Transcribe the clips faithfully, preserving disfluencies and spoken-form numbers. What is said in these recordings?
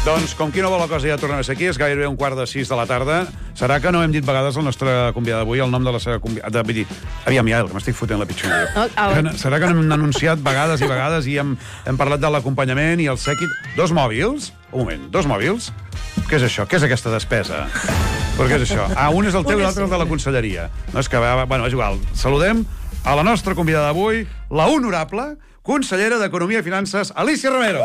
Doncs, com qui no vol la cosa, ja tornem a ser aquí. És gairebé un quart de sis de la tarda. Serà que no hem dit vegades la nostra convidada d'avui, el nom de la seva convidada... Vull dir, aviam, ja, que m'estic fotent la pitxonera. Oh, oh. Serà que no hem anunciat vegades i vegades i hem, hem parlat de l'acompanyament i el sèquit... Dos mòbils? Un moment, dos mòbils? Què és això? Què és aquesta despesa? Però què és això? Ah, un és el teu i l'altre el de la conselleria. No, és que, bueno, és igual. Saludem a la nostra convidada d'avui, la honorable consellera d'Economia i Finances, Alícia Romero.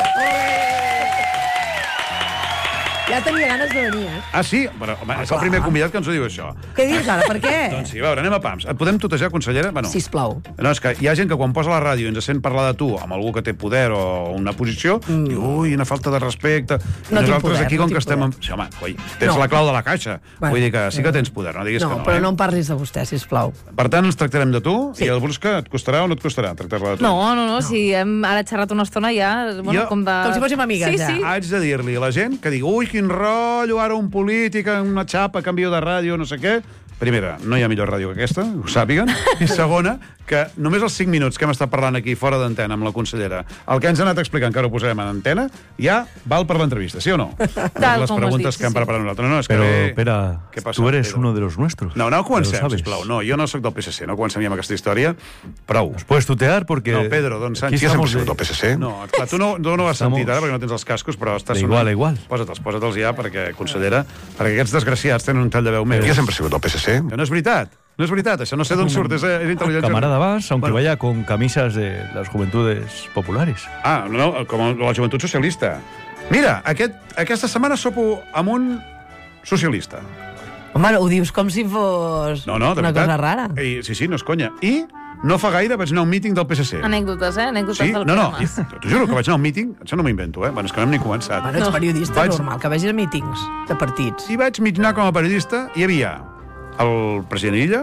Ja tenia ganes de venir, eh? Ah, sí? Bueno, home, és el primer convidat que ens ho diu, això. Què dius ara? Per què? Doncs sí, a veure, anem a pams. Et podem tutejar, consellera? Bueno, sisplau. No, és que hi ha gent que quan posa la ràdio i ens sent parlar de tu amb algú que té poder o una posició, mm. diu, ui, una falta de respecte. No I nosaltres poder, aquí, no com que estem... poder. En... Sí, home, oi, tens No. la clau de la caixa. Bueno, Vull dir que sí que tens poder, no diguis No, que no. però eh? no em parlis de vostè, sisplau. Per tant, ens tractarem de tu, Sí. i el Brusca et costarà o no et costarà tractar-la de tu? No, no, no, si hem ara xerrat una estona ja, bueno, Jo- com de... Com si fóssim amigues, sí, ja. Sí, Haig de dir-li a la gent que digui, ui, quin rotllo, ara un polític, una xapa, canvio de ràdio, no sé què. Primera, no hi ha millor ràdio que aquesta, ho sàpiguen. I segona, que només els cinc minuts que hem estat parlant aquí fora d'antena amb la consellera, el que ens ha anat explicant, que ara ho posarem en antena, ja val per l'entrevista, sí o no? Tal les com has preguntes dit, que hem sí. preparat nosaltres. No, no, és que Pero, bé... espera, ¿Qué pasa, tú eres Pedro? uno de los nuestros. No, no comencem, Ya lo sabes. sisplau. No, jo no sóc del P S C, no comencem ja amb aquesta història. Prou. Nos puedes tutear porque... No, Pedro, doncs aquí Sánchez... estamos sempre de- del P S C. No, clar, tu no, tu no ho has Estamos- sentit ara perquè no tens els cascos, però estàs De sonant. igual a igual. Posa'te'ls, posa'te'ls ja, perquè, consellera, perquè aquests desgraciats tenen un tall de veu meu. Jo sempre he sigut del P S C. No és veritat, no és veritat, això no sé d'on surt, és, és intel·ligència. Camarada vas, aunque Bueno. vaya con camisas de las juventudes populares. Ah, no, com la joventut socialista. Mira, aquest, aquesta setmana sopo amb un socialista. Home, ho dius com si fos No, no, de una veritat. cosa rara. I, sí, sí, no és conya. I no fa gaire vaig anar a un míting del P S C. Anècdotes, eh? Anècdotes Sí? del No, no, programa. t'ho juro que vaig anar a un míting, això no m'ho invento, eh? Bueno, és que no hem ni començat. Bueno, ets No. periodista, Vaig- normal, que vagis a mítings de partits. I vaig mig anar com a periodista, hi havia el president Illa,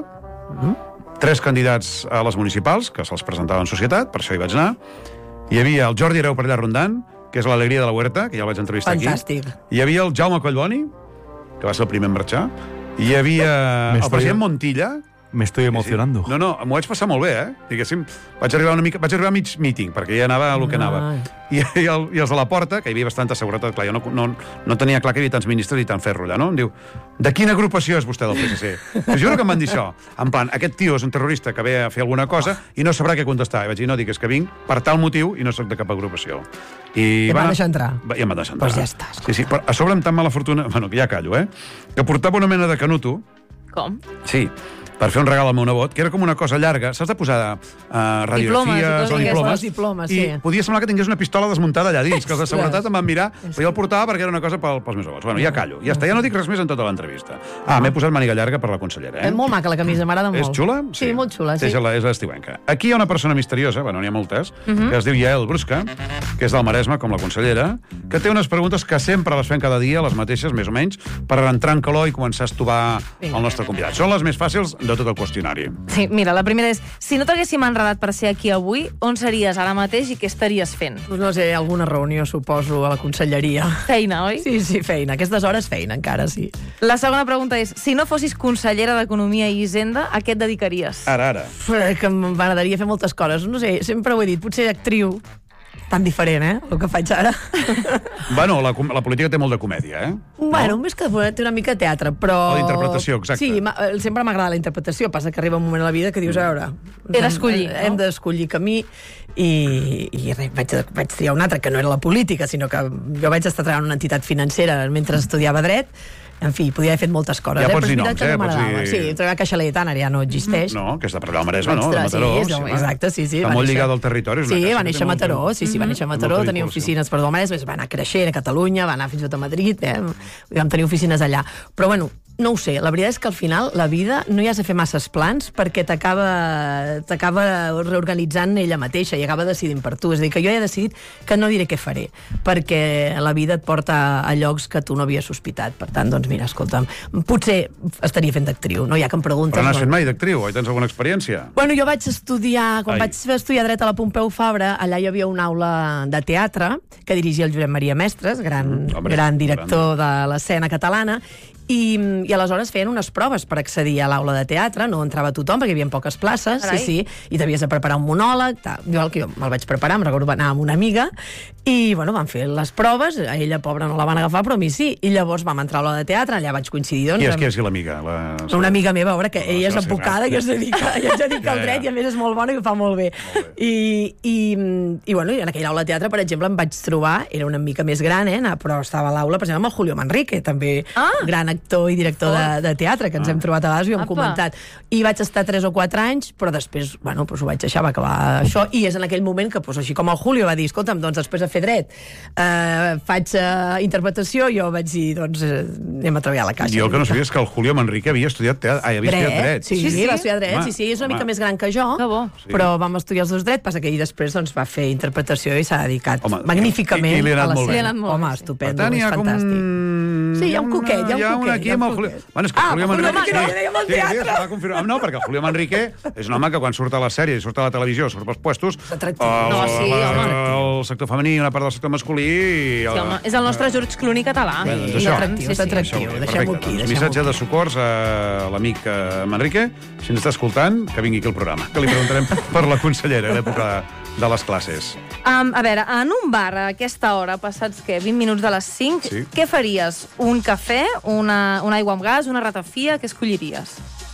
tres candidats a les municipals, que se'ls presentava en societat, per això hi vaig anar. Hi havia el Jordi Hereu per allà rondant, que és l'alegria de la Huerta, que ja el vaig entrevistar Fantàstic. aquí. Hi havia el Jaume Collboni, que va ser el primer en marxar. Hi havia Me el estoy- president Montilla. Me estoy emocionando. No, no, m'ho vaig passar molt bé, eh? Diguéssim, vaig arribar una mica, vaig arribar a mig míting, perquè ja anava a lo que anava. I, i, el, I els de la porta, que hi havia bastanta seguretat, clar, jo no, no, no tenia clar que hi havia tants ministres i tant ferro allà, no? Em diu, de quina agrupació és vostè del P S C? Te juro que em van dir això. En plan, aquest tio és un terrorista que ve a fer alguna cosa i no sabrà què contestar. I vaig dir, no, dic, és que vinc per tal motiu i no sóc de cap agrupació. I Et van va- deixar entrar? Va, I em van deixar entrar. Doncs ja està, Sí, sí, però a sobre amb tan mala fortuna... Bueno, que ja callo, eh? Que portava una mena de canuto, Com? sí, per fer un regal al meu nebot, que era com una cosa llarga. Saps de posar uh, radiografies Diplomes i o coses diplomes? aquestes. Diplomes, I sí. podia semblar que tingués una pistola desmuntada allà dins, que els de seguretat Ostres. em van mirar, però jo el portava perquè era una cosa pel, pels meus nebots. Bueno, ja callo, ja està, ja no dic res més en tota l'entrevista. Ah, m'he posat màniga llarga per la consellera, eh? És molt maca la camisa, m'agrada molt. És xula? Sí, molt xula, sí. És la- és l'estiuenca. Aquí hi ha una persona misteriosa, bueno, n'hi ha moltes, uh -huh. que es diu Yael Brusca, que és del Maresme, com la consellera, que té unes preguntes que sempre les fem cada dia, les mateixes, més o menys, per entrar en calor i començar a estovar Vinga. el nostre convidat. Són les més fàcils de tot el qüestionari. Sí, mira, la primera és, si no t'haguéssim enredat per ser aquí avui, on series ara mateix i què estaries fent? Doncs no sé, alguna reunió, suposo, a la conselleria. Feina, oi? Sí, sí, feina. Aquestes hores feina, encara, sí. La segona pregunta és, si no fossis consellera d'Economia i Hisenda, a què et dedicaries? Ara, ara. Uf, que m'agradaria fer moltes coses. No sé, sempre ho he dit, potser actriu. Tan diferent, eh?, el que faig ara. Bueno, la, com- la política té molt de comèdia, eh? Bueno, més que té una mica de teatre, però... O d'interpretació, exacte. Sí, ma- eh, sempre m'agrada la interpretació. Passa que arriba un moment a la vida que dius, a veure... He d'escollir, Hem, hem no? d'escollir camí i, i res, vaig, vaig triar un altre, que no era la política, sinó que jo vaig estar treballant en una entitat financera mentre estudiava dret. En fi, podia haver fet moltes coses. Ja eh? pots Però és dir veritat noms, que eh? no Pots m'agradava. dir- Sí, treballar a Caixa Laietana, ara ja no existeix. No, que és de per allà al Maresme, no? Vaig De tra- Mataró. sí, és, va. exacte, sí, sí. Està va molt néixer- lligada al territori. és una Sí, casa va que té néixer a molt- Mataró, sí, sí, va néixer a Mataró, molta tenia vinculació. oficines per tot el Maresme, va anar creixent a Catalunya, va anar fins i tot a Madrid, eh? Vam tenir oficines allà. Però, bueno, no ho sé, la veritat és que al final la vida no hi has de fer masses plans perquè t'acaba t'acaba reorganitzant ella mateixa i acaba decidint per tu. És a dir, que jo he decidit que no diré què faré, perquè la vida et porta a llocs que tu no havies sospitat. Per tant, doncs mira, escolta'm, potser estaria fent d'actriu, no? Ja que em preguntes... Però no has doncs- fet mai d'actriu, oi? Tens alguna experiència? Bueno, jo vaig estudiar, quan Ai. vaig estudiar dret a la Pompeu Fabra, allà hi havia una aula de teatre que dirigia el Josep Maria Mestres, gran, Mm, home, gran director de l'escena catalana, i, i aleshores feien unes proves per accedir a l'aula de teatre, no entrava tothom perquè hi havia poques places, Carai. sí, sí, i t'havies de preparar un monòleg, tal. Jo, el que jo me'l vaig preparar, em recordo anar amb una amiga, I, bueno, van fer les proves, a ella, pobra, no la van agafar, però a mi sí. I llavors vam entrar a l'aula de teatre, allà vaig coincidir, doncs... Qui és, amb... qui és l'amiga? La... Una amiga meva, a veure, que La ella és Sòcia, advocada i es dedica, i es dedica al Ja, ja. dret, i a més és molt bona i ho fa molt bé. Molt bé. I, i, i, bueno, i en aquella aula de teatre, per exemple, em vaig trobar, era una mica més gran, eh, però estava a l'aula, per exemple, amb el Julio Manrique, també Ah! gran actor i director de, de teatre, que ens hem trobat a vegades i ho hem Apa. comentat. I vaig estar tres o quatre anys, però després, bueno, doncs ho vaig deixar, va acabar això, i és en aquell moment que, doncs, així com el Julio va dir, escolta'm, doncs després de fer dret, eh, faig eh, interpretació, jo vaig dir, doncs, eh, anem a treballar a la caixa. Jo el que no sabia és que el Julio Manrique havia estudiat teatre. Ai, havia estudiat dret. Sí, Sí, sí, sí. va estudiar dret, Home, sí, sí, és una home. mica més gran que jo, Que bo. Sí. però vam estudiar els dos dret, passa que ell després doncs, va fer interpretació i s'ha dedicat Home, magníficament i- i li ha anat a la molt bé. sèrie. Li ha anat molt Home, bé, sí. Per estupendo, tant, hi ha és com fantàstic. un... Sí, hi ha un coquet, hi ha un Hi ha un coquet, aquí hi ha amb un el Julio... coquet. Bueno, és que Ah, el Julio el Julio Manrique... Manrique, dèiem el Sí, sí, teatre. es va confirmar. No, perquè el Julio Manrique és un home que quan surt a la sèrie i surt a la televisió, surt pels puestos... atractiu. el- No, sí, la- home. El sector femení, una part del sector masculí... I Sí, home, és el nostre George Clooney català. Bé, doncs és això. atractiu, és Sí, sí. atractiu. Això, Deixem-ho perfecte. aquí, Doncs deixem-ho missatge aquí. de socors a l'amic eh, Manrique, si ens està escoltant, que vingui aquí al programa, que li preguntarem per la consellera a l'època de les classes. Um, a veure, en un bar a aquesta hora, passats què, vint minuts de les cinc, Sí. què faries? Un cafè, una, una aigua amb gas, una ratafia? Què escolliries?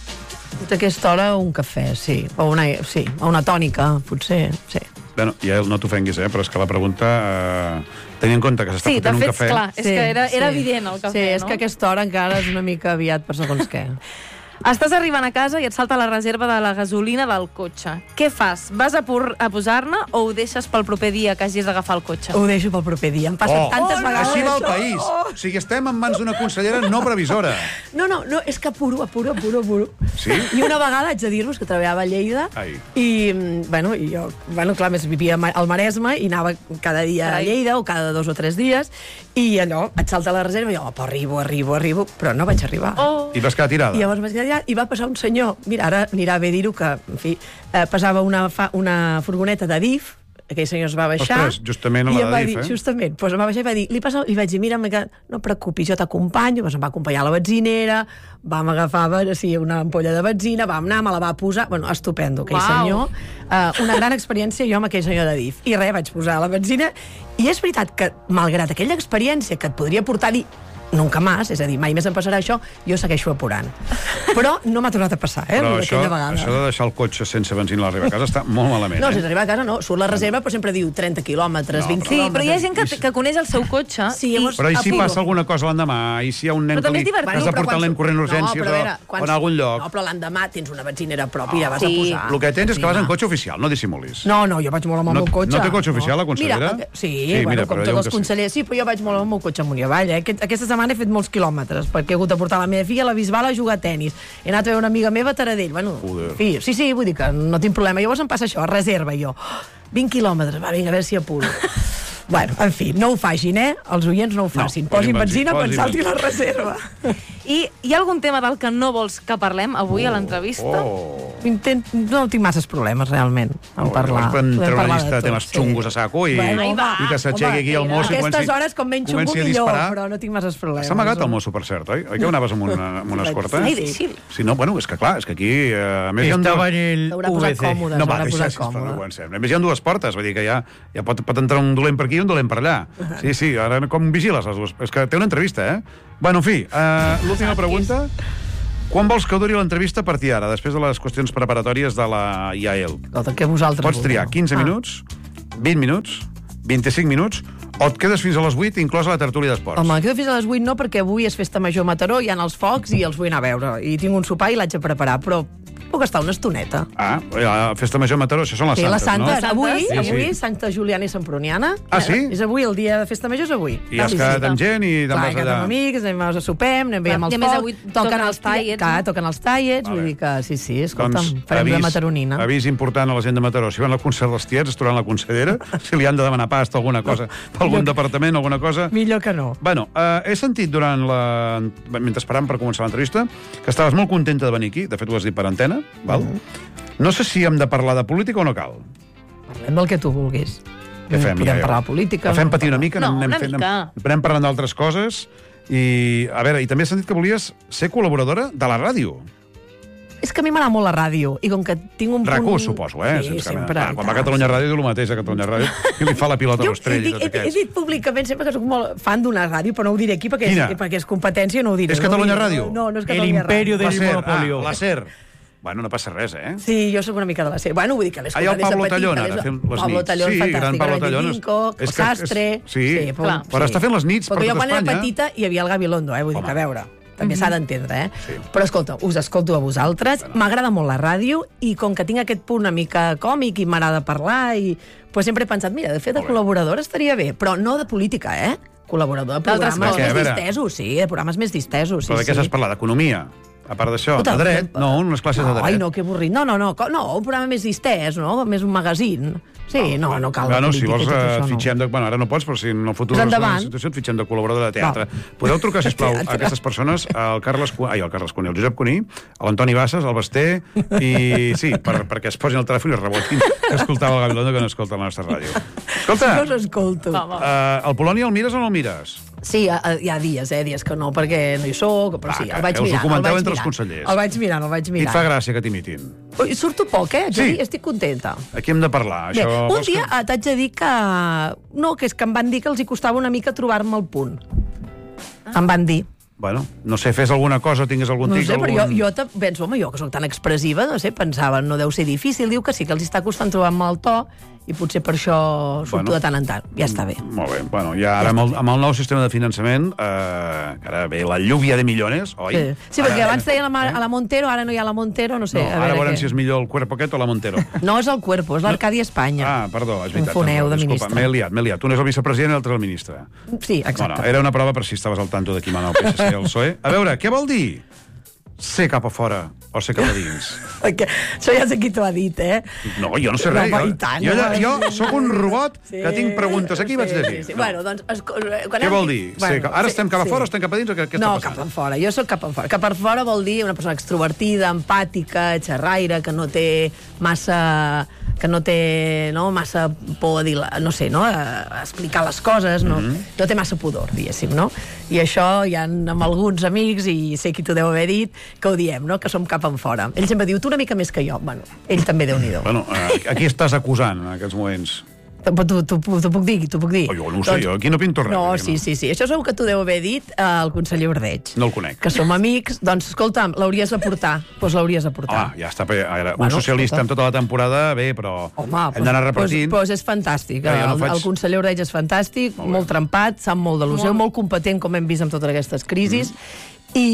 A aquesta hora un cafè, sí. O una, sí, o una tònica, potser, sí. Bueno, ja no t'ofenguis, eh, però és que la pregunta... Eh, tenint en compte que s'està Sí, de fotent un fet, cafè... clar, és que era, era evident el cafè, sí, és no? que a aquesta hora encara és una mica aviat per segons què. Estàs arribant a casa i et salta la reserva de la gasolina del cotxe. Què fas? Vas a, por, a posar-ne o ho deixes pel proper dia que hagis d'agafar el cotxe? Ho deixo pel proper dia. Em passa Oh, tantes vegades. així va el això. país. O sigui, estem en mans d'una consellera no previsora. No, no, no, és que apuro, apuro, apuro, apuro. Sí? I una vegada haig de dir-vos que treballava a Lleida Ai. i, mm, bueno, i jo, bueno, clar, més vivia al Maresme i anava cada dia Carai. a Lleida o cada dos o tres dies i allò, et salta la reserva i jo, oh, arribo, arribo, arribo, però no vaig arribar. Oh. I vas quedar tirada. I llavors vaig quedar allà i va passar un senyor, mira, ara anirà bé dir-ho, que, en fi, eh, passava una, fa, una furgoneta de D I F, aquell senyor es va baixar... Ostres, justament a i la em va de D I F, dir, eh? Justament, doncs em va baixar i va dir, li, passa, li vaig dir, mira, que no et preocupis, jo t'acompanyo, doncs em va acompanyar a la benzinera, vam agafar sí, una ampolla de benzina, vam anar, me la va posar... Bueno, estupendo, aquell Uau. senyor. Eh, una gran experiència jo amb aquell senyor de D I F. I res, vaig posar la benzina, i és veritat que, malgrat aquella experiència que et podria portar a dir nunca más, és a dir, mai més em passarà això, jo segueixo apurant. Però no m'ha tornat a passar, eh, Però això, aquella vegada. això de deixar el cotxe sense benzina a l'arribar a casa està molt malament, No, eh? sense arribar a casa no, surt la reserva, però sempre diu trenta quilòmetres, No, vint Sí, quilòmetres. però hi ha gent que, que coneix el seu cotxe Sí, i llavors- Però i si apuro. passa alguna cosa l'endemà? I si hi ha un nen Però que també li és divertit. has de però portar quan el nen surt- corrent no, urgències però a veure, o, quan o en algun surt- lloc? No, però l'endemà tens una benzina a prop i ja vas Sí. a posar. El que tens és que vas en Prima. cotxe oficial, no dissimulis. No, no, jo vaig molt amb el No- meu cotxe. no té cotxe oficial, la consellera? Mira, sí, Sí, sí, bueno, mira, com però tots diuen els que sí. consellers, sí, però jo vaig molt amb el meu cotxe amunt i avall. Eh? Aquest- Aquesta setmana he fet molts quilòmetres, perquè he hagut de portar la meva filla a la Bisbal a jugar a tennis. He anat a veure una amiga meva a Taradell. Bueno, Joder. en fi, sí, sí, vull dir que no tinc problema. Llavors em passa això, reserva, i jo. vint quilòmetres, va, vinga, a veure si apuro. Bueno, en fi, no ho facin, eh? Els oients no ho facin. No, Posin posin benzina benzina, quan posin salti la benzina. reserva. I hi ha algun tema del que no vols que parlem avui a l'entrevista? Oh. Intent... No tinc masses problemes, realment, en parlar. Podem treure parlar una llista de tot, temes xungos a saco i, Bueno, Ai, va. i que s'aixequi aquí el mosso i Aquestes comenci, hores, com menys xungo, comenci a millor, disparar. però no tinc masses problemes. S'ha amagat el mosso, per cert, oi? Oi que anaves amb una, amb una escorta? Ai, deixi'l. Sí, no, bueno, és que clar, és que aquí... Eh, a més, hi ha Estaba dues... en el S'haurà posat V C. còmode, No, va, s'haurà deixa, posat sisplau, no còmode. avancem. A més, hi ha dues portes, vull dir que ja, ja pot, pot entrar un dolent per aquí i un dolent per allà. Sí, sí, ara com vigiles les dues? És que té una entrevista, eh? Bueno, en fi, uh, l'última pregunta. Quan vols que duri l'entrevista a partir d'ara, després de les qüestions preparatòries de la I A E L? Escolta, que vosaltres... Pots triar vulgueu. quinze Ah. minuts, vint minuts, vint-i-cinc minuts, o et quedes fins a les vuit, inclosa la tertúlia d'esports? Home, quedo fins a les vuit no, perquè avui és festa major a Mataró, hi ha els focs i els vull anar a veure. I tinc un sopar i l'haig de preparar, però puc estar una estoneta. Ah, la festa major a Mataró, això són les Sí, santes, les santes. no? Avui, Sí, sí. avui, Santa Juliana i Semproniana. Ah, sí? És avui, el dia de festa major és avui. I has quedat amb gent i te'n Clar, vas que allà. amb amics, anem a sopem, anem veiem Clar, els i a més focs, avui toquen els tallets, Clar, no? toquen els tallets, Vale. vull dir que sí, sí, escolta'm, Doncs, farem la mataronina. avís important a la gent de Mataró. Si van al concert dels tiets, es trobaran la consellera. Si li han de demanar pasta, alguna cosa, per algun departament, alguna cosa... Millor que no. Bueno, eh, he sentit durant la... mentre esperàvem per començar l'entrevista que estaves molt contenta de venir aquí, de fet ho has dit per antena, val? Mm. No sé si hem de parlar de política o no cal. Parlem del que tu vulguis. Què fem, Podem ja? parlar de política. La fem patir una mica, No, anem, una anem, fent, mica. anem, anem parlant d'altres coses i, a veure, i també he sentit que volies ser col·laboradora de la ràdio. És que a mi m'agrada molt la ràdio, i com que tinc un punt... RAC u, suposo, eh? Sí, Sense sempre. Clar, quan va a Catalunya Ràdio diu el mateix a Catalunya Ràdio i li fa la pilota a Jo l'Ostrell he, i dit- tot he, he aquests. dit públicament sempre que soc molt fan d'una ràdio, però no ho diré aquí perquè, Quina? és, perquè és competència, no ho diré. És no ho Catalunya diré. Ràdio? No, no és El Catalunya imperio Ràdio. del La SER, monopolio. ah, la SER. Bueno, no passa res, eh? Sí, jo sóc una mica de la SER. Bueno, vull dir que l'he Ah, hi ha el escoltat des de Pablo petita, Tallón, des ara, de- fent les Pablo nits. Tallón, Sí, fantàstic. gran Pablo Ara Tallón. Vinco, És que- Sastre... és- sí, però, però està fent les nits per Perquè tot jo quan era Espanya. petita hi havia el Gabilondo, eh? Vull dir Home. que a veure... També s'ha d'entendre, eh? Sí. Però escolta, us escolto a vosaltres, m'agrada molt la ràdio i com que tinc aquest punt una mica còmic i m'agrada parlar i pues sempre he pensat, mira, de fet de Molt bé. col·laboradora estaria bé, però no de política, eh? Col·laborador de D'altres programes coses. més A veure. distesos, sí, de programes més distesos. Sí, Però de què sí. saps parlar? D'economia? A part d'això, de Escolta, dret? eh, No, unes classes de dret. Ai, no, que avorrit. No, no, no, co- no, un programa més distès, no? Més un magazín. Sí, no, no cal Bueno, la si política vols, i tot eh, això, no. fitxem de... Bueno, ara no pots, però si en el futur Pues és una endavant. situació, et fitxem de col·laborador de teatre. Podeu trucar, sisplau, a Teatre. aquestes persones, al Carles Cu... Ai, al Carles Cuní, al Josep Cuní, a l'Antoni Bassas, al Basté, i sí, per, perquè es posin al telèfon i es rebotin que escoltava el Gabilondo que no escolta la nostra ràdio. Escolta, No us escolto. Va, va. uh, el Polònia el mires o no el mires? Sí, eh, hi ha dies, eh, dies que no, perquè no hi soc, però Va, sí, que el vaig us ho mirant. el comenteu vaig entre els mirant. consellers. El vaig mirant, el vaig I et mirant. fa gràcia que t'imitin. Ui, surto poc, eh? Sí. Sí. Estic contenta. Aquí hem de parlar. Bé, Això, un vols dia que... eh, t'haig de dir que... No, que és que em van dir que els hi costava una mica trobar-me el punt. Ah. Em van dir. Bueno, no sé, fes alguna cosa o tinguis algun No tic, sé, però jo, algun... jo te- penso, home, jo que sóc tan expressiva, no sé, pensava, no deu ser difícil. Diu que sí, que els està costant trobar-me el to i potser per això surto Bueno. de tant en tant. Ja està bé. Molt bé. Bueno, ja ara amb el, amb el nou sistema de finançament, eh, que ara ve la lluvia de millones, oi? Sí, sí perquè Ara- abans deien a, la, eh? a la Montero, ara no hi ha la Montero, no sé. No, a ara veure veurem què. si és millor el Cuerpo aquest o la Montero. No és el Cuerpo, és l'Arcadi Espanya. Ah, perdó, és veritat. Confoneu de Disculpa, ministre. m'he liat, m'he liat. Un és el vicepresident i l'altre el ministre. Sí, exacte. Bueno, era una prova per si estaves al tanto de qui mana el P S C i el P S O E. A veure, què vol dir ser cap a fora o ser cap a dins? Perquè això ja sé qui t'ho ha dit, eh? No, jo no sé No, res. home, Jo, i tant, jo, home. jo sóc un robot que tinc preguntes. Aquí vaig sí, llegir. Sí, sí. No. Bueno, doncs... Esco... Quan Què hem vol dit- dir? Ser cap- Ara estem cap a fora o estem cap a dins o què, què no, està cap passant? a fora. Jo sóc cap a fora. Cap a fora vol dir una persona extrovertida, empàtica, xerraire, que no té massa que no té no, massa por a dir, la- no sé, no, a, a explicar les coses, no, Mhm. no té massa pudor, diguéssim, no? I això hi ha amb alguns amics, i sé qui t'ho deu haver dit, que ho diem, no?, que som cap en fora. Ell sempre diu, tu una mica més que jo. Bueno, ell també, Déu-n'hi-do. Bueno, eh, aquí estàs acusant en aquests moments. Però t'ho t'ho- t'ho puc dir, t'ho puc dir. Oh, jo no ho sé, jo aquí no pinto res. No, diguem-ne. sí, sí, sí. Això segur que t'ho deu haver dit al conseller Ordeig. No el conec. Que som amics. Doncs, escolta'm, l'hauries de portar. Doncs l'hauries de portar. Home, ja està. bé, Ara, un Bueno, socialista escolta. amb tota la temporada, bé, però Home, hem d'anar repartint. Doncs, doncs és fantàstic. Ja, ja no el, faig- el conseller Ordeig és fantàstic, Molt molt, bé. trempat, sap molt de lo seu, molt competent, com hem vist amb totes aquestes crisis, mm.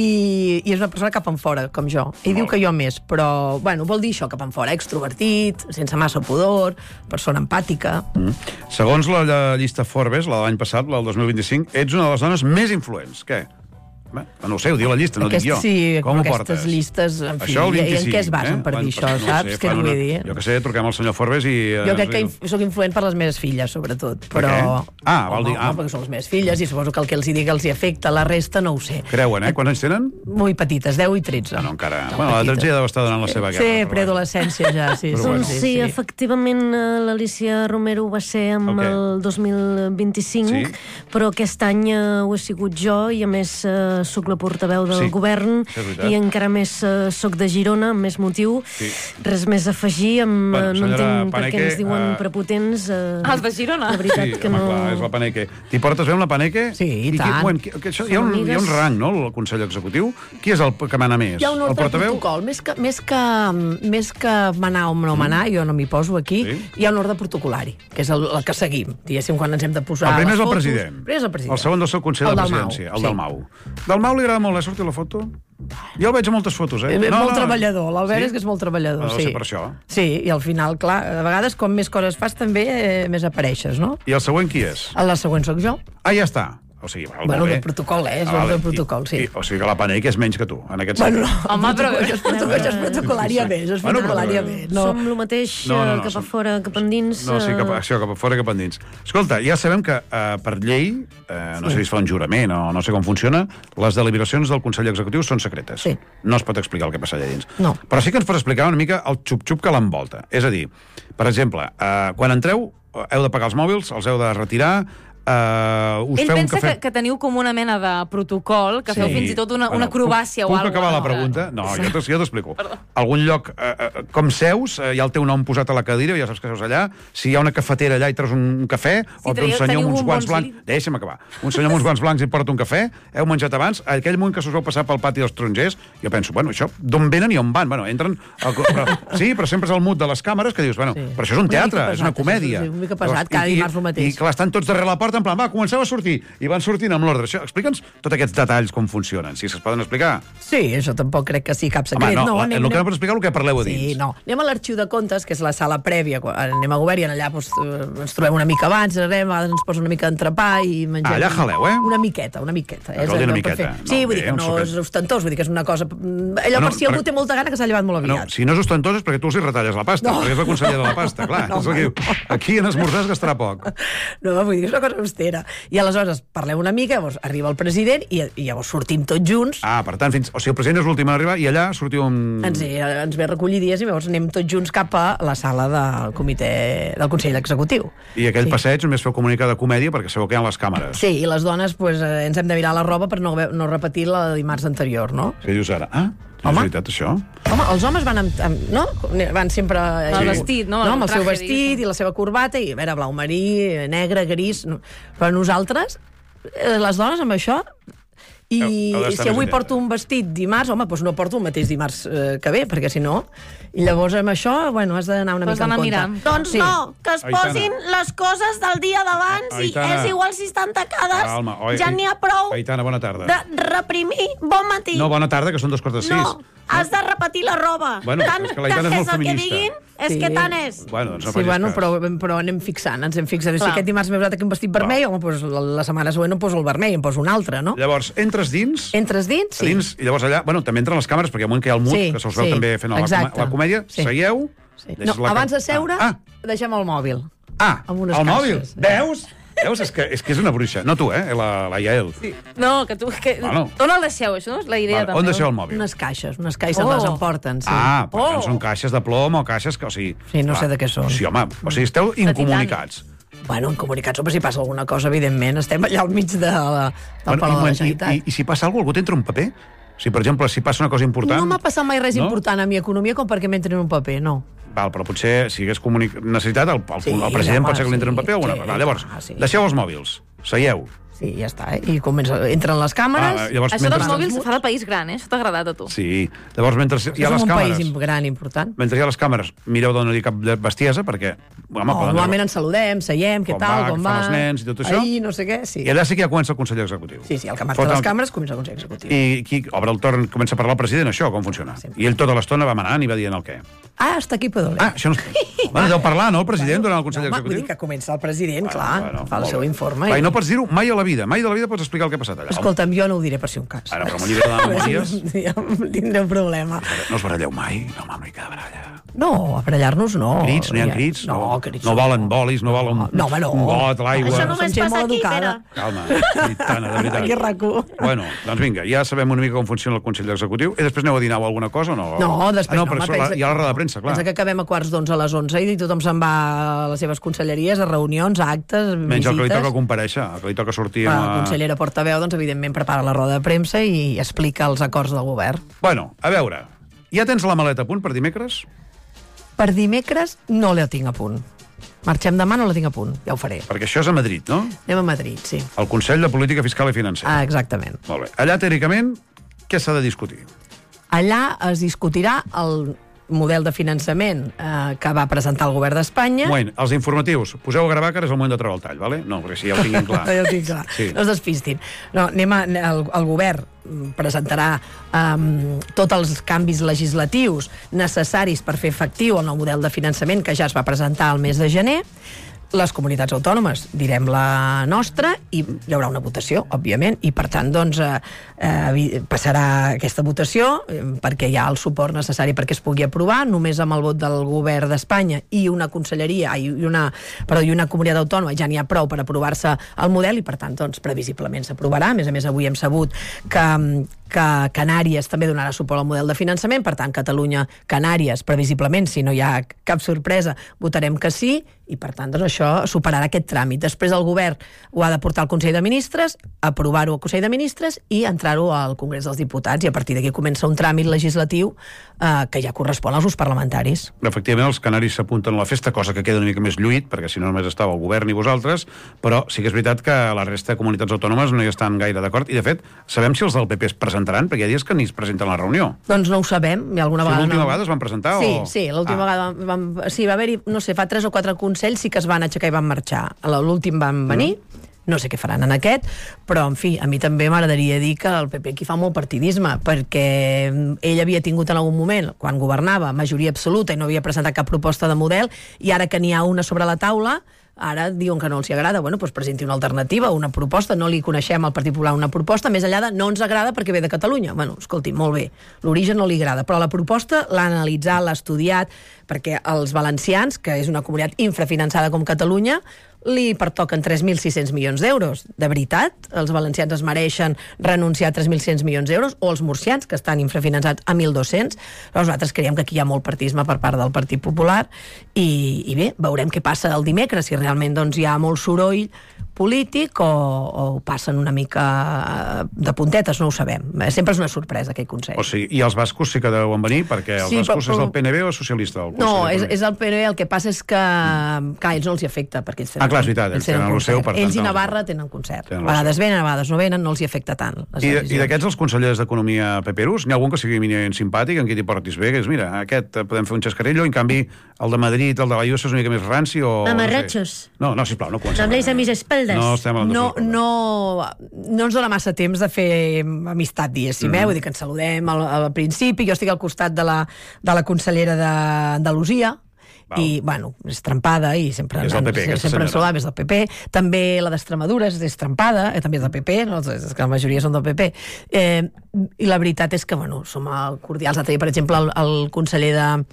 i, i és una persona cap en fora, com jo. I diu Molt que bé. jo més, però, bueno, vol dir això, cap en fora, extrovertit, sense massa pudor, persona empàtica. Mm. Segons la, la llista Forbes, la de l'any passat, la del dos mil vint-i-cinc, ets una de les dones més influents. Què? Bé, no ho sé, ho diu la llista, no ho dic jo. Sí, Com ho aquestes portes? llistes, en fi, Això el i- i en vint-i-cinc, què es basen eh? per dir L'any això, passat, saps? sé, Què fan vull una- dir? Jo que sé, truquem al senyor Forbes i... eh, Jo crec que diu- inf sóc influent per les meves filles, sobretot. Per Però... què? Ah, vol Home, dir- ah. home, perquè són les meves filles i suposo que el que els hi dic els hi afecta, la resta no ho sé. Creuen, eh? Quants anys tenen? Molt petites, deu i tretze. Ah, no, encara... No, bueno, la petites. tretze ja deu estar donant la seva guerra. Sí, però bueno. preadolescència ja, sí. Però sí, bueno. Doncs sí, sí. efectivament, eh, l'Alicia Romero va ser amb Ok. el dos mil vint-i-cinc, Sí. però aquest any eh, ho he sigut jo i, a més, eh, sóc la portaveu del Sí, govern això és veritat. i encara més eh, sóc de Girona, amb més motiu. Sí. Res més a afegir, amb, Bueno, eh, no senyora entenc per Paneque, què ens diuen eh, prepotents. Eh, Els de Girona? La veritat Sí, que home, no... clar, és la Paneque. T'hi portes bé amb la Paneque? Sí, i qui- tant. bueno, qui- que això, hi, ha un, hi ha un rang, no?, el Consell Executiu. Qui és el que mana més? Hi ha un el ordre de portaveu? protocol. Més que, més, que, més que manar o no manar, jo no m'hi poso aquí, Sí. hi ha un ordre protocolari, que és el, el que seguim. Diguéssim, quan ens hem de posar El primer les és el fotos. president. El primer és el president. El segon del seu Consell El de del Mau, Presidència, el sí. del Mau. Del Mau li agrada molt, eh, sortir la foto? Jo el veig a moltes fotos, eh? És molt treballador, l'Albert Sí? és que és molt treballador. Ha de sí. ser per això. Sí, i al final, clar, a vegades, com més coses fas, també eh, més apareixes, no? I el següent qui és? A la següent sóc jo. Ah, ja està. O sigui, val, Bueno, molt bé. del protocol, eh? És Ah, l'ordre vale. del protocol, sí. I, i, o sigui que la Paneque és menys que tu, en aquest Bueno, sentit. no, Home, però- això és protocol, això és protocolàriament, això és Bueno, però- protocolàriament. No. Som el mateix, No, no, no, eh, cap som- a fora, cap endins. No, sí, cap, eh, això, cap a fora, cap endins. Escolta, ja sabem que eh, per llei, eh, no sé si es fa un jurament o no sé com funciona, les deliberacions del Consell Executiu són secretes. Sí. No es pot explicar el que passa allà dins. No. Però sí que ens pots explicar una mica el xup-xup que l'envolta. És a dir, per exemple, eh, quan entreu, eh, heu de pagar els mòbils, els heu de retirar, Uh, us Ell feu un pensa cafè... que, que teniu com una mena de protocol, que Sí. feu fins i tot una, una acrobàcia puc, o alguna Puc acabar la cosa. pregunta? No, jo t'ho- jo t'explico. Algun lloc, eh, eh, com seus, eh, hi ha el teu nom posat a la cadira, ja saps que seus allà, si hi ha una cafetera allà i treus un cafè, o traieu- un senyor teniu amb uns bombons guants blancs... li- Deixa'm acabar. Un senyor amb uns guants blancs i porta un cafè, heu menjat abans, aquell moment que s'us veu passar pel pati dels tarongers, jo penso, bueno, això, d'on venen i on van? Bueno, entren... Al... Però, sí, però sempre és el mood de les càmeres que dius, bueno, Sí. però això és un Una mica teatre, és una pesat, comèdia. això, sí, una mica pesat, Llavors, cada i- dimarts el mateix. I, clar, estan tots darrere la porta, en plan, va, comenceu a sortir. I van sortint amb l'ordre. Això, explica'ns tots aquests detalls, com funcionen, si se'ls poden explicar. Sí, això tampoc crec que sigui cap secret. Home, no, la, anem, el que no pots explicar el que parleu a dins. Sí, no. Anem a l'arxiu de comptes, que és la sala prèvia, quan anem a govern i allà doncs, eh, ens trobem una mica abans, anem, a vegades ens posa una mica d'entrepà i mengem... Ah, allà jaleu, eh? Una miqueta, una miqueta. Però vol dir una allò per miqueta. fer- No, sí, vull dir bé, que un no suquet. és ostentós, vull dir que és una cosa... Allò No, per si algú però- té molta gana que s'ha llevat molt No, aviat. si no és ostentós és perquè tu els hi retalles la pasta, No. perquè és la consellera de la pasta, clar. No, és el que diu. Aquí en esmorzar es gastarà poc. No, vull dir que és una cosa austera. I aleshores parleu una mica, llavors arriba el president i, i llavors sortim tots junts. Ah, per tant, fins... o sigui, el president és l'últim a arribar i allà sortiu amb... Ens, ens ve a recollir dies i llavors anem tots junts cap a la sala del comitè del Consell Executiu. I aquell Sí. passeig només feu comunicar de comèdia perquè sabeu que hi ha les càmeres. Sí, i les dones pues, eh, ens hem de mirar la roba per no, no repetir la de dimarts anterior, no? Què dius ara? Ah, és Home. veritat, això? Home, els homes van amb... amb no? Van sempre... El vestit, no? no El amb el seu traje, vestit diguéssim. i la seva corbata, i a veure, blau marí, negre, gris... No. Però nosaltres, eh, les dones, amb això... I Heu- heu d'estar si avui més porto un vestit dimarts, home, doncs no porto el mateix dimarts eh, que ve, perquè si no... I llavors amb això, bueno, has d'anar una Has mica en d'anar compte. mirant. Doncs Sí. no, que es Aitana. posin les coses del dia d'abans i Aitana. és igual si estan tacades, Calma, oi, ja oi. n'hi ha prou Aitana, bona tarda. de reprimir. Bon matí. No, bona tarda, que són dos quarts de sis. No, has de repetir la roba. Bueno, tant, és que l'Aitana és que molt és el que feminista. diguin, és Sí. que tant és. Bueno, doncs no Sí, facis bueno, cas. però, però anem fixant, ens hem fixat. Si Clar. aquest dimarts m'he posat aquí un vestit vermell, home, doncs la, la setmana següent em poso el vermell, em poso un altre, no? Llavors, entres dins... Entres dins? Sí. Dins, i llavors allà, bueno, també entren les càmeres, perquè hi ha un moment que hi ha el mut, Sí, que se'ls veu sí, també fent la, exacte. la comèdia, Sí. seieu... Sí. deixes No, la abans cam- de seure, Ah, deixem el mòbil. ah, amb unes el mòbil. caixes. Veus? Veus? És que, és que és una bruixa. No tu, eh? La, la Yael. Sí. No, que tu... Que... Bueno. On el deixeu, això? No? És la idea, Vale, també. on deixeu el mòbil? Unes caixes, unes caixes Oh. les emporten, sí. Ah, per tant, Oh. són caixes de plom o caixes que... O sigui, Sí, no sé de què són. Sí, home, o sigui, esteu incomunicats. Bueno, en comunicats, home, si passa alguna cosa, evidentment, estem allà al mig de la, del Palau de la i, Generalitat. i, I si passa alguna cosa, algú t'entra un paper? Si, per exemple, si passa una cosa important... No m'ha passat mai res No? important a mi economia com perquè m'entri en un paper, no. Val, però potser, si hagués comunic... necessitat, el, el, Sí, el president home, pot ser que li entri un sí, paper o alguna sí, cosa. Llavors, clar, sí. deixeu els mòbils, seieu. Sí, ja està, eh? I comença, entren les càmeres... Ah, llavors, Això dels mentre- mòbils fa de país gran, eh? Això t'ha agradat a tu. Sí. Llavors, mentre hi ha Som les un càmeres... país gran, important. Mentre hi ha les càmeres, mireu d'on no hi ha cap de bestiesa, perquè... Home, No, poden- normalment ens saludem, seiem, què Com tal, va, com què va... fan els nens i tot això. Ahir, no sé què, sí. I allà sí que ja comença el Consell Executiu. Sí, sí, el que Fot marca les el- càmeres comença el Consell Executiu. I qui obre el torn comença a parlar el president, això, com funciona? Sí. I ell tota l'estona va manant i va dient el què. Ah, hasta aquí puedo leer. Ah, això no... Bueno, deu parlar, no, el president, durant el Consell no, home, Executiu? vull dir que comença el president, clar, fa el molt seu bé. informe. Va, I no pots dir-ho mai a la vida. Mai de la vida pots explicar el que ha passat allà. Escolta'm, jo no ho diré per si un cas. Ara, però amb el llibre de memòries... Ja tindré un problema. No us baralleu mai? No, home, no hi queda baralla. No, a barallar-nos no. Crits, no hi ha Ja- crits? No, crits No volen bolis, no volen No, home, no. un got, l'aigua... Això només Som gent passa molt aquí, educada. Pere. Calma, Aitana, de veritat. Aquí rac-u. Bueno, doncs vinga, ja sabem una mica com funciona el Consell Executiu. I després aneu a dinar o alguna cosa o no? No, després ah, no. no, però home, això, pensa- hi ha la roda de premsa, clar. Pensa que acabem a quarts d'onze a les onze i tothom se'n va a les seves conselleries, a reunions, a actes, Menys el que li visites. toca comparèixer, el que li toca sortir La amb... consellera portaveu, doncs, evidentment, prepara la roda de premsa i explica els acords del govern. Bueno, a veure, ja tens la maleta a punt per dimecres? Per dimecres no la tinc a punt. Marxem demà, no la tinc a punt. Ja ho faré. Perquè això és a Madrid, no? Anem a Madrid, sí. El Consell de Política Fiscal i Financera. Ah, exactament. Molt bé. Allà, teòricament, què s'ha de discutir? Allà es discutirà el model de finançament eh, que va presentar el govern d'Espanya. Un moment, els informatius, poseu a gravar que ara és el moment de treure el tall, vale? No, perquè si ja ho tinguin clar. Ja ho tinc clar. Sí. No es despistin. No, anem a, el, el govern presentarà um, tots els canvis legislatius necessaris per fer efectiu el nou model de finançament que ja es va presentar al mes de gener. Les comunitats autònomes direm la nostra i hi haurà una votació, òbviament, i per tant doncs, eh, eh, passarà aquesta votació eh, perquè hi ha el suport necessari perquè es pugui aprovar, només amb el vot del govern d'Espanya i una conselleria i una, perdó, i una comunitat autònoma ja n'hi ha prou per aprovar-se el model i per tant doncs, previsiblement s'aprovarà. A més a més avui hem sabut que, que Canàries també donarà suport al model de finançament, per tant Catalunya, Canàries, previsiblement, si no hi ha cap sorpresa, votarem que sí i per tant doncs, això superarà aquest tràmit. Després el govern ho ha de portar al Consell de Ministres, aprovar-ho al Consell de Ministres i entrar-ho al Congrés dels Diputats, i a partir d'aquí comença un tràmit legislatiu eh, que ja correspon als grups parlamentaris. Efectivament, els canaris s'apunten a la festa, cosa que queda una mica més lluït, perquè si no només estava el govern i vosaltres, però sí que és veritat que la resta de comunitats autònomes no hi estan gaire d'acord, i de fet, sabem si els del P P es presentaran, perquè hi ha dies que ni es presenten a la reunió. Doncs no ho sabem, i alguna Sí, vegada... l'última no... vegada es van presentar? Sí, o... sí, l'última Ah. vegada vam, vam... Sí, va haver-hi, no sé, fa tres o quatre consells sí que es van aixecar i van marxar. A l'últim van venir, mm. no sé què faran en aquest, però, en fi, a mi també m'agradaria dir que el P P aquí fa molt partidisme, perquè ell havia tingut en algun moment, quan governava, majoria absoluta i no havia presentat cap proposta de model, i ara que n'hi ha una sobre la taula, ara diuen que no els hi agrada, bueno, doncs presenti una alternativa, una proposta, no li coneixem al Partit Popular una proposta, més enllà de no ens agrada perquè ve de Catalunya. Bueno, escolti, molt bé, l'origen no li agrada, però la proposta l'ha analitzat, l'ha estudiat, perquè els valencians, que és una comunitat infrafinançada com Catalunya, li pertoquen tres mil sis-cents milions d'euros. De veritat, els valencians es mereixen renunciar a tres mil sis-cents milions d'euros, o els murcians, que estan infrafinançats a mil dos-cents. Però nosaltres creiem que aquí hi ha molt partisme per part del Partit Popular, i, i bé, veurem què passa el dimecres, si realment doncs, hi ha molt soroll polític o, o passen una mica de puntetes, no ho sabem. Sempre és una sorpresa, aquell Consell. O sigui, i els bascos sí que deuen venir, perquè els Sí, bascos però- és del P N B o socialista? El No, Consell és, de és el P N B, el que passa és que, clar, ells no els hi afecta, perquè ells tenen, Ah, clar, és veritat, ells tenen el concert. seu, per tant, Ells i no- Navarra tenen concert. Tenen A el vegades seu. venen, a vegades no venen, no els hi afecta tant. les I, de- I decisions. d'aquests, els consellers d'Economia peperus, n'hi ha algun que sigui eminentment simpàtic, en qui t'hi portis bé, que és, mira, aquest eh, podem fer un xascarillo, en canvi, el de Madrid, el de la I U S és una mica més ranci o... Mamarratxos. No, sé. no, no, sisplau, no comencem. No habléis a mis espaldas. No estem a No, no, no ens dona massa temps de fer amistat, diguéssim, eh? Mm. Vull dir que ens saludem al, al principi, jo estic al costat de la, de la consellera d'Andalusia, Val. i, bueno, és trempada i sempre, És del P P, aquesta sempre ens senyora. saludem, és del P P. També la d'Extremadura és, és trempada, eh, també és del P P, no? És que la majoria són del P P. Eh, I la veritat és que, bueno, som cordials. L'altre dia, per exemple, el, el conseller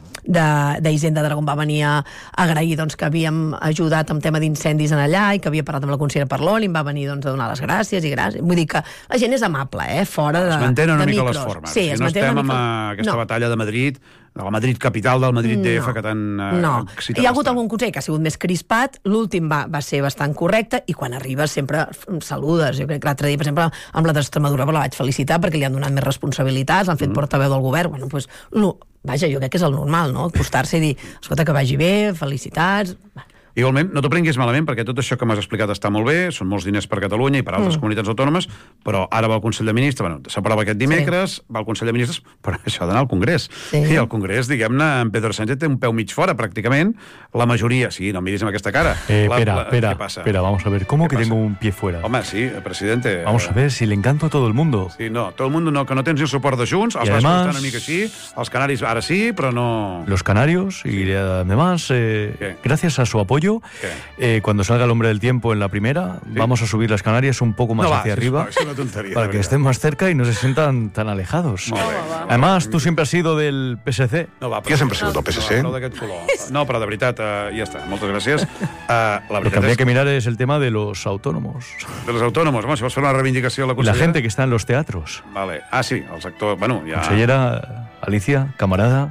d'Hisenda d'Aragón va venir a agrair doncs, que havíem ajudat en tema d'incendis en allà i que havia parlat amb la consellera Parlon i em va venir doncs, a donar les gràcies i gràcies. Vull dir que la gent és amable, eh? Fora de Es mantenen una de mica micros. les formes. Sí, si es no mantenen estem una amb mica... eh, aquesta no. batalla de Madrid, de la Madrid capital, del Madrid D F, No. que tan eh, No, excitat hi ha hagut està. algun consell que ha sigut més crispat, l'últim va, va ser bastant correcte, i quan arribes sempre em saludes. Jo crec que l'altre dia, per exemple, amb la d'Extremadura la vaig felicitar perquè li han donat més responsabilitats, l'han fet mm. portaveu del govern, bueno, doncs, no, vaja, jo crec que és el normal, no? Acostar-se i dir, escolta, que vagi bé, felicitats... Igualment, no t'ho prenguis malament, perquè tot això que m'has explicat està molt bé, són molts diners per Catalunya i per altres mm. comunitats autònomes, però ara va al Consell de Ministres, bueno, s'aprova aquest dimecres, sí. va al Consell de Ministres, però això ha d'anar al Congrés. Sí. I al Congrés, diguem-ne, en Pedro Sánchez té un peu mig fora, pràcticament, la majoria... Sí, no em miris amb aquesta cara. Eh, la, espera, la, espera, ¿qué pasa? espera, vamos a ver, ¿cómo ¿Qué que pasa? tengo un pie fuera? Home, sí, presidente. Vamos a ver, si le encanto a todo el mundo. Sí, no, tot el mundo no, que no tens el suport de Junts, els I bascos además- estan una mica així, els canaris ara sí, però no... Los canarios y además, eh, ¿Qué? gracias a su apoyo, ¿Qué? eh, cuando salga el hombre del tiempo en la primera, Sí. vamos a subir las Canarias un poco más No va, hacia sí, arriba és una tonteria. para de que veritat. estén más cerca y no se sientan tan alejados. Molt bé. Además, tú siempre has sido del P S C. No va, Jo sempre he sigut del P S C. No, d'aquest color. No, però de veritat, uh, ja està. Moltes gràcies. Uh, la Lo que veritat habría és que mirar es el tema de los autónomos de los autònoms. Home, si vols fer una reivindicació a la y la consellera... gente que está en los teatros. Vale. Ah, sí, els actors... Bueno, ja... Consellera, Alicia, camarada,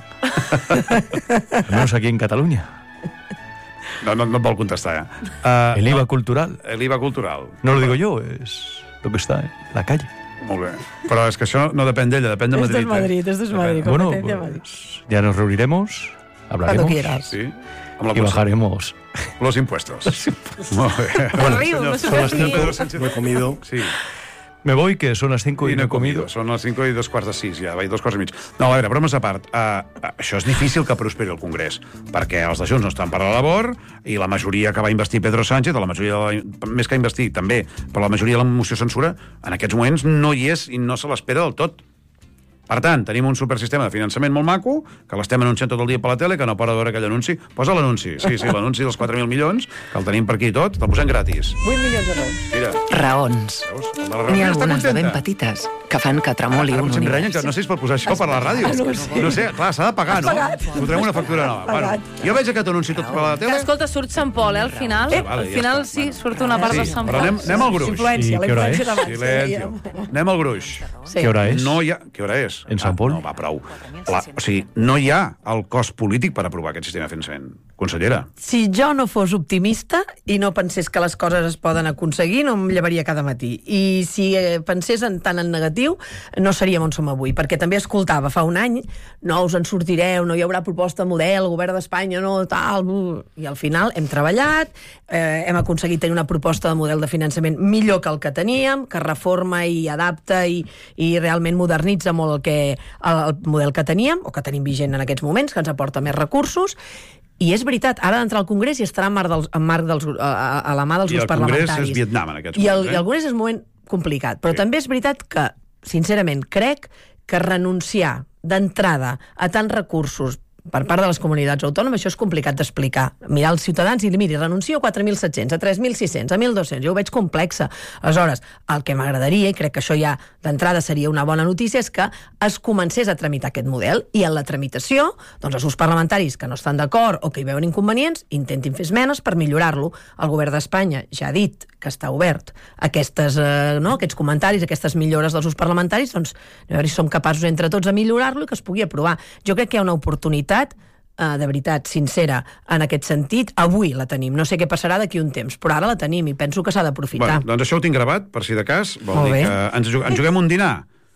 al menos aquí en Cataluña. No, no, no et vol contestar, ja. Uh, El IVA cultural. L'I V A cultural. No lo digo yo, es lo que está en la calle. Molt bé. Però és que això no depèn d'ella, depèn de Esto Madrid. es Madrid, eh? esto es Madrid. Depèn. Bueno, competencia Madrid. pues ya nos reuniremos, hablaremos Cuando quieras. Sí. Amb la y bajaremos. Los impuestos. Molt bé. Bueno, riu, no senyor, s'ho senyor faci. Pedro Sánchez. No he comido. Sí. Me voy, que son las cinco y, no he comido. Són les cinc i dos quarts de sis, ja, vaig dos quarts i mig. No, a veure, bromes a part, uh, això és difícil que prosperi el Congrés, perquè els de Junts no estan per la labor, i la majoria que va investir Pedro Sánchez, la majoria de la, més que investir també, però la majoria de la moció censura, en aquests moments no hi és i no se l'espera del tot. Per tant, tenim un supersistema de finançament molt maco, que l'estem anunciant tot el dia per la tele, que no para de veure aquell anunci. Posa l'anunci, sí, sí, l'anunci dels quatre mil milions, que el tenim per aquí i tot, te'l posem gratis. vuit milions d'euros. Mira, Raons. veus? El de la N'hi reunió ha està algunes de ben contenta. petites que fan que tremoli Ara un potser em renyen, univers. que no sé si es pot posar això per la ràdio. No sé, clar, s'ha de pagar, no? Fotrem una factura nova. Bueno, jo veig aquest anunci tot per la Que, tele. escolta, surt Sant Pol, eh, al final. Eh, vale, al ja final està, sí, bueno. surt una part Sí, de Sant però Pol. anem, anem al gruix. Influència, la ¿Y qué hora influència es? de Valls, Silencio. diríem. Anem al gruix. Sí. ¿Qué hora es? No hi ha... Què hora és? En Sant Pol? Ah, no, va, prou. La, o sigui, no hi ha el cos polític per aprovar aquest sistema de finançament. consellera. Si jo no fos optimista i no pensés que les coses es poden aconseguir, no em llevaria cada matí. I si eh, pensés en tant en negatiu, no seríem on som avui. Perquè també escoltava fa un any, no us en sortireu, no hi haurà proposta de model, govern d'Espanya, no, tal... I al final hem treballat, eh, hem aconseguit tenir una proposta de model de finançament millor que el que teníem, que reforma i adapta i, i realment modernitza molt el, que, el, el model que teníem, o que tenim vigent en aquests moments, que ens aporta més recursos. I és veritat, ara d'entrar al Congrés i estarà en marc dels, en marc dels, a, a la mà dels grups parlamentaris. I el Congrés és Vietnam en aquests I el, moments. Eh? I el Congrés és un moment complicat. Però sí. també és veritat que, sincerament, crec que renunciar d'entrada a tants recursos per part de les comunitats autònomes, això és complicat d'explicar. Mirar els ciutadans i dir, miri, renuncio a quatre mil set-cents, a tres mil sis-cents, a mil dos-cents, jo ho veig complexa. Aleshores, el que m'agradaria, i crec que això ja d'entrada seria una bona notícia, és que es comencés a tramitar aquest model, i en la tramitació, doncs els grups parlamentaris que no estan d'acord o que hi veuen inconvenients, intentin fer esmenes per millorar-lo. El govern d'Espanya ja ha dit que està obert a aquestes, eh, no, aquests comentaris, aquestes millores dels grups parlamentaris, doncs a veure si som capaços entre tots de millorar-lo i que es pugui aprovar. Jo crec que hi ha una oportunitat Uh, de veritat, sincera, en aquest sentit. Avui la tenim, no sé què passarà d'aquí un temps, però ara la tenim i penso que s'ha d'aprofitar. Bueno, doncs això ho tinc gravat, per si de cas, vol Molt dir bé. que ens, jug ens juguem un dinar.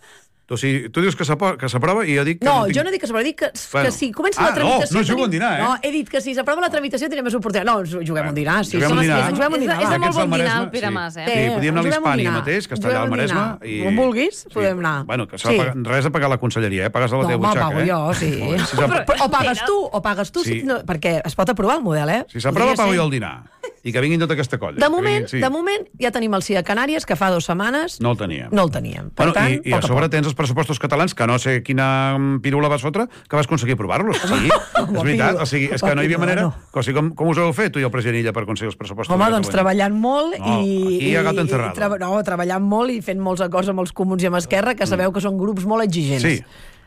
O sigui, tu dius que s'aprova i jo dic que... No, no tinc... jo no dic que s'aprova, dic que, Bueno. que si comença Ah, la tramitació... no, no jugo tenim- un dinar, eh? No, he dit que si s'aprova la tramitació tenim més oportunitat. No, ens juguem un dinar, sí. Juguem som un dinar. esquís, juguem un dinar. És de va. molt Aquests del bon dinar, Maresme, el Pere Mas, eh? Sí, podíem anar a juguem un l'Hispània dinar. mateix, que està allà al Juguem un Maresme. dinar. I... On vulguis, podem anar. Bueno, que s'ha Sí. de pagar, res a pagar la conselleria, eh? Pagues de la No, teva home, butxaca, pago eh? jo, sí. Si s'aprova- Però, o pagues tu, o pagues tu, Sí. sí. no, perquè es pot aprovar el model, eh? Si s'aprova, Podria pago ser. jo el dinar. I que vinguin tota aquesta colla. De Que moment, vinguin, sí. de moment ja tenim el sí de Canàries, que fa dues setmanes No el teníem. no el teníem. Per Bueno, tant, i, I a poc a sobre poc. tens els pressupostos catalans, que no sé quina pirula vas fotre, que vas aconseguir aprovar-los. Sí, és veritat. O sigui, és que no hi havia manera... O sigui, com, com us heu fet, tu i el president Illa, per aconseguir els pressupostos? Home, de doncs Catalunya? treballant molt No, i... aquí hi ha gato encerrado. i Tra no, treballant molt i fent molts acords amb els comuns i amb Esquerra, que sabeu que són grups molt exigents. Sí.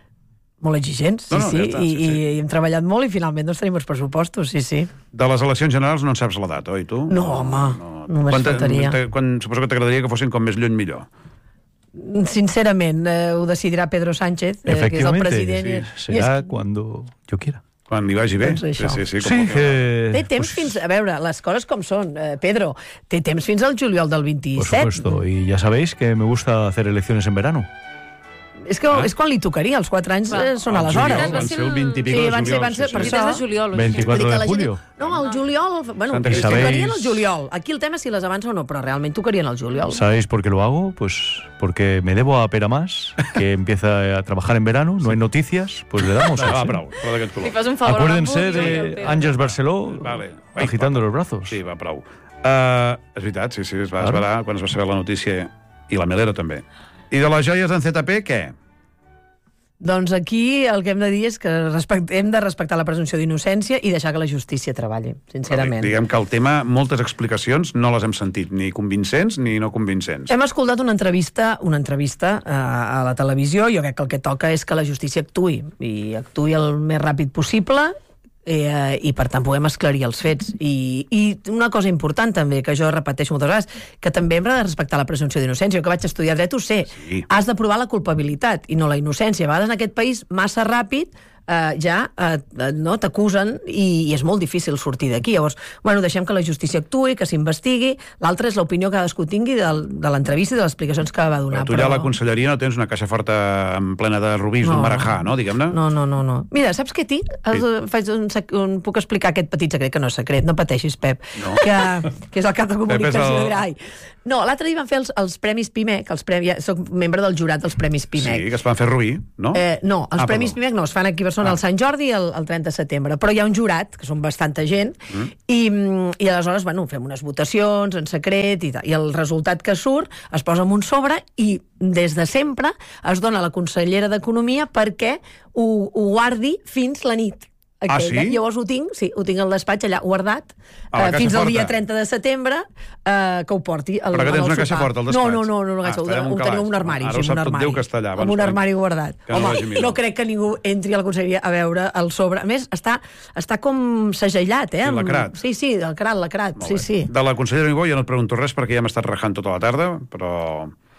Molt exigents, sí, No, no, sí, ja està, I, sí, sí. I, i hem treballat molt i finalment doncs tenim els pressupostos, sí, sí. De les eleccions generals no en saps la data, oi, tu? No, home, només Quan te- faltaria. te- Quan, suposo que t'agradaria que fossin com més lluny millor. Sincerament, eh, ho decidirà Pedro Sánchez, eh, que és el Efectivamente, president. sí, i- i és- será cuando yo quiera. Quan li vagi bé. Doncs això. Sí, sí, sí, Sí, com que... Té temps pues, fins... A veure, les coses com són, eh, Pedro. Té temps fins al juliol del Por vint-i-set. supuesto, y ya sabéis que me gusta hacer elecciones en verano. És que Ah. és quan li tocaria, els quatre anys Va. eh, són Al aleshores. juliol, van ser el vint i pico Sí, de van ser- juliol. van ser- sí, per sí. això. vint-i-tres de juliol. veinticuatro Vull dir que de la julio. Gent... No, el juliol... Bueno, Santi, que sabéis- tocarien el juliol. Aquí el tema és si les avança o no, però realment tocarien el juliol. ¿Sabéis por qué lo hago? Pues porque me debo a Pere Mas, que empieza a trabajar en verano, no hay noticias, pues le damos. Va, va, ese. prou, prou d'aquest Li color. fas un favor. Acuérdense al Pere. de Àngels Barceló Vale. agitando los brazos. Sí, va, prou. Uh, és veritat, sí, sí, es va Claro. esperar quan es va saber la notícia, i la Melero també. I de les joies d'en Z P, què? Doncs aquí el que hem de dir és que respect... hem de respectar la presumpció d'innocència i deixar que la justícia treballi, sincerament. Diguem que el tema, moltes explicacions no les hem sentit, ni convincents ni no convincents. Hem escoltat una entrevista una entrevista eh, a la televisió. Jo crec que el que toca és que la justícia actuï, i actuï el més ràpid possible, eh, i per tant puguem esclarir els fets. I, I una cosa important també, que jo repeteixo moltes vegades, que també hem de respectar la presumpció d'innocència. Jo que vaig estudiar dret ho sé. Sí. Has de provar la culpabilitat i no la innocència. A vegades en aquest país massa ràpid eh, ja eh, no t'acusen i, i és molt difícil sortir d'aquí. Llavors, bueno, deixem que la justícia actuï, que s'investigui. L'altra és l'opinió que cadascú tingui del, de l'entrevista i de les explicacions que va donar. Però tu ja a la conselleria no tens una caixa forta en plena de rubís, No. d'un marajà, no, diguem-ne? No, no, no, no. Mira, saps què tinc? Sí. Faig un, sec- un, puc explicar aquest petit secret, que no és secret, no pateixis, Pep, No. que, que és el cap de comunicació Pep és el- de Drai. No, l'altre dia van fer els, els Premis Pimec, els premis, soc membre del jurat dels Premis Pimec. Sí, que es van fer rubí, no? Eh, no, els Ah, Premis perdó. Pimec no, es fan aquí a Barcelona Ah. el Sant Jordi el, el trenta de setembre, però hi ha un jurat, que són bastanta gent, mm. i, mm, i aleshores, bueno, fem unes votacions en secret i, tal, i el resultat que surt es posa en un sobre i des de sempre es dona a la consellera d'Economia perquè ho, ho guardi fins la nit. Ah, Aquella. sí? Llavors ho tinc, sí, ho tinc al despatx allà guardat, A la eh, caixa fins al dia forta. trenta de setembre, eh, que ho porti al, Però que en tens el una caixa sopar. forta al No, despatx. no, no, no, no Ah, gaire, ho, està allà en un ho tenim en calaix. un armari. Ara sí, ho en un sap tot armari. Déu que està allà, abans En un que- armari guardat. que no Home, vagi millor. no crec que ningú entri a la conselleria a veure el sobre. A més, està, està com segellat, eh? Sí, amb- lacrat. Sí, sí, lacrat, lacrat, Molt sí, bé. sí. De la consellera Niubó ja no et pregunto res perquè ja hem estat rajant tota la tarda, però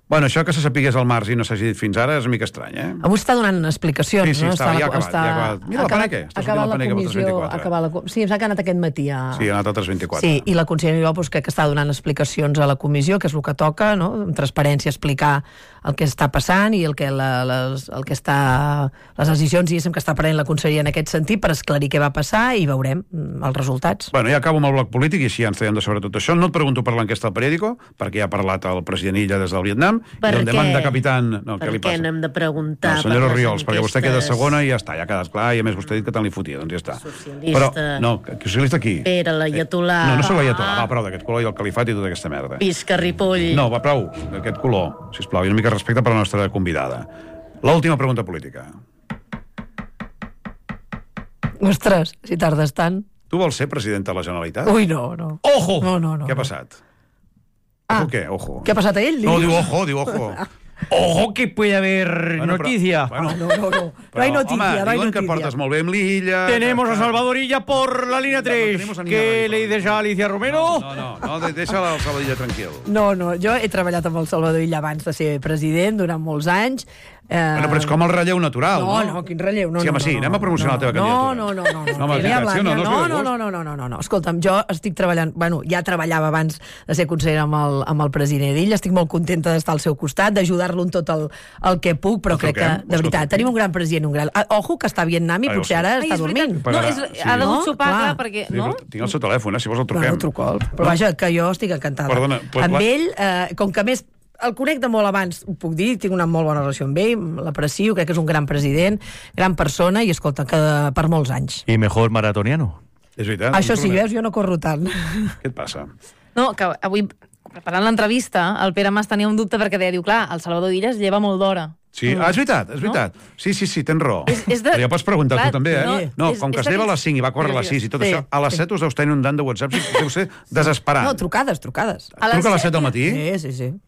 Bueno, això que se sapigués al març i no s'hagi dit fins ara és una mica estrany, eh? Avui està donant explicacions, Sí, sí, no? està, ja ha la- acabat, ja ha acabat. Mira la Paneque, està sortint la Paneque pel tres vint-i-quatre. acabar la, sí, em sembla que ha anat aquest matí a... Sí, ha anat al tres vint-i-quatre. Sí, i la consellera Niubó doncs, crec que està donant explicacions a la comissió, que és el que toca, no? Amb transparència, explicar el que està passant i el que, la, les, el que està... les decisions, diguéssim, que està prenent la conselleria en aquest sentit per esclarir què va passar i veurem mm, els resultats. Bueno, ja acabo amb el bloc polític i així ja ens traiem de sobre tot això. No et pregunto per l'enquesta al periòdico, perquè ja ha parlat el president Illa des del Vietnam, Per i el què? demanda capitán... No, Per què li què passa? n'hem de preguntar? No, senyora per les Oriols, perquè vostè queda enquestes? segona i ja està, ja ha quedat clar, i a més vostè ha dit que tant li fotia, doncs ja està. Socialista. Però, no, que socialista aquí. Pere, l'Aiatolà. No, no sóc l'Aiatolà, va, prou d'aquest color i el califat i tota aquesta merda. Visca Ripoll. No, va, prou, d'aquest color, sisplau, i una mica de respecte per la nostra convidada. L'última pregunta política. Ostres, si tardes tant... Tu vols ser presidenta de la Generalitat? Ui, no, no. Ojo! No, no, no. Què ha no. passat? Ah. Ojo què? Ojo. Què ha passat a ell? No, Dius? diu ojo, diu ojo. ¡Ojo que puede haber Bueno, però- noticia! bueno, No, no, no. No hay noticia, home, no hay diuen que noticia. et portes molt bé amb l'Illa... Tenemos que- a Salvadorilla por la línea No tres. tenemos a ni ¿Qué a nadie. le dices a Alicia Romero? No, no, no, de- deixa el Salvadorilla tranquil. No, no, jo he treballat amb el Salvador Illa abans de ser president durant molts anys. Eh... Bueno, però és com el relleu natural, No, no? no, quin relleu. No, Sí, home, no, sí, no, anem a promocionar no, la teva no, candidatura. No, no, no. no, No, home, Ni hablar, sí, no, ni- no us ve no, de no, gust. no, no, no, no, no, no. Escolta'm, jo estic treballant... Bueno, ja treballava abans de ser consellera amb el, amb el president Illa, estic molt contenta d'estar al seu costat, d'ajudar-lo en tot el, el que puc, però Ho crec que, truquem, de ho veritat, truquem. tenim un gran president, un gran... Ah, ojo, que està a Vietnam i Ah, potser ja ho sé. ara Ai, està és veritat. dormint. No, Pagarà, és, sí. ha degut No? sopar, Clar. clar, perquè... Sí, No? però tinc el seu telèfon, eh? Si vols el truquem. Bueno, truca'l. Però vaja, que jo estic encantada. Perdona, pues amb la- ell, eh, com que a més el conec de molt abans, ho puc dir, tinc una molt bona relació amb ell, l'aprecio, crec que és un gran president, gran persona, i escolta, que per molts anys. Y mejor maratoniano. És veritat. Això sí, Antonio. veus, jo no corro tant. Què et passa? No, que avui, preparant l'entrevista, el Pere Mas tenia un dubte perquè deia, diu, clar, el Salvador Illa es lleva molt d'hora. Sí, ah, és veritat, és veritat. Sí, sí, sí, tens raó. És- és de- Però ja pots preguntar Clar, tu també, eh? no, No, és- com que és es lleva a d'aquells- les cinc i va a córrer a les sis i tot Sí, això, a les sí. set us deus tenir un dan de WhatsApp, sí, deu ser desesperant. No, trucades, trucades. A les Truca a les set set del matí Sí, sí, sí.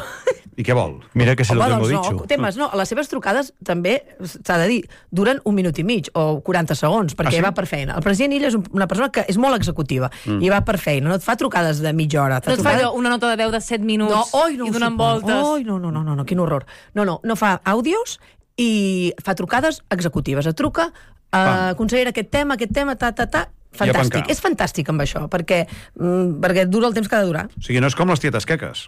i què vol? Mira que se lo Home, tengo doncs dicho. no, temes, no, les seves trucades també, s'ha de dir, duren un minut i mig o quaranta segons, perquè Ah, sí? va per feina. El president Illa és un- una persona que és molt executiva mm. i va per feina, no et fa trucades de mitja hora. No et fa allò, una nota de veu de set minuts No, oi, no i ho donant suporto. voltes. Oi, no, no, no, no, no, quin horror. No, no, no fa àudios i fa trucades executives. Et truca, Pam. uh, consellera, aquest tema, aquest tema, ta, ta, ta... Fantàstic. pencar. És fantàstic amb això, perquè, mm, perquè dura el temps que ha de durar. O sigui, no és com les tietes queques.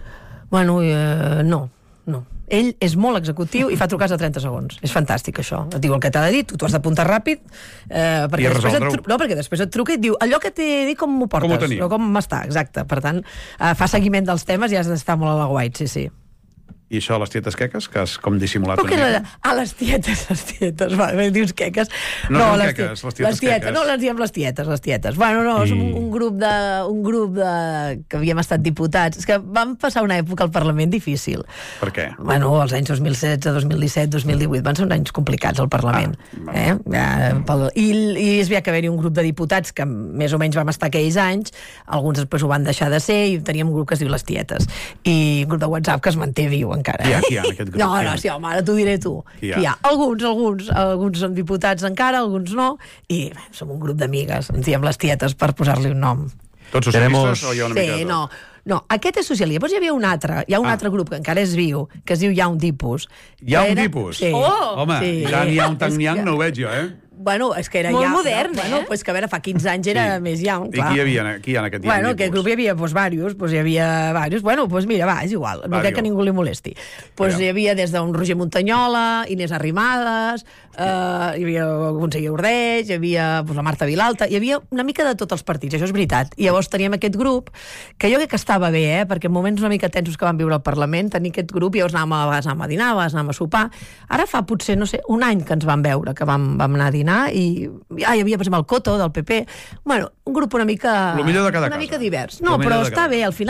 Bueno, eh, no, no. Ell és molt executiu i fa trucades a trenta segons. És fantàstic, això. Et diu el que t'ha de dir, tu t'ho has d'apuntar ràpid, eh, perquè, I després et, resoldre-ho. tru- no, perquè després et truca i et diu allò que t'he dit com m'ho portes, Com ho teniu? o com m'està, exacte. Per tant, eh, fa seguiment dels temes i has d'estar molt a la guait, sí, sí. I això, les tietes queques, que has com dissimulat Però una què és mica. la... Ah, les tietes, les tietes. Va, dius queques. No són les queques, ti- les tietes queques. No, les diem les tietes, les tietes. Bueno, no, I- som un, un grup de... Un grup de... que havíem estat diputats. És que vam passar una època al Parlament difícil. Per què? Bueno, els anys dos mil setze, dos mil disset, dos mil divuit van ser uns anys complicats al Parlament. Ah, eh? ja, pel... I, I es veia que haver-hi un grup de diputats que més o menys vam estar aquells anys, alguns després ho van deixar de ser i teníem un grup que es diu Les Tietes. I un grup de WhatsApp que es manté viu encara. Qui hi ha, eh? qui hi ha en aquest grup? No, Qui hi no, ha? sí, home, ara t'ho diré tu. Qui hi ha? Qui hi ha? Alguns, alguns, alguns són diputats encara, alguns no, i bé, som un grup d'amigues, ens diem Les Tietes per posar-li un nom. Tots Tenemos- socialistes o hi ha una mica de Sí, tot? no, no, aquest és socialista. Llavors hi havia un altre, hi ha un Ah. altre grup que encara és viu, que es diu Hi ha un tipus. Hi ha que un era- tipus? Sí. Oh! Home, Sí. ja n'hi ha un tan És nyang, que- no ho veig jo, eh? Bueno, és que era Molt ja... modern, bueno, eh? Pues que a veure, fa quinze anys era Sí. més young, I clar. qui hi havia, qui hi ha en aquest Bueno, tipus? aquest grup hi havia pues, diversos, pues, hi havia diversos. Bueno, pues mira, va, és igual, no Vario. crec que ningú li molesti. Pues Aviam. hi havia des d'un Roger Montanyola, Inés Arrimadas, eh, hi havia el conseller Ordeig, hi havia pues, la Marta Vilalta, hi havia una mica de tots els partits, això és veritat. I llavors teníem aquest grup, que jo crec que estava bé, eh, perquè en moments una mica tensos que vam viure al Parlament, tenir aquest grup, i llavors anàvem a, a vegades anàvem a dinar, a vegades anàvem a sopar. Ara fa potser, no sé, un any que ens vam veure, que vam, vam anar a dinar, i ah, hi havia, per exemple, el Coto, del P P. Bueno, un grup una mica... Lo millor de cada una casa. mica divers. Lo No, millor però de està cada bé, casa. al final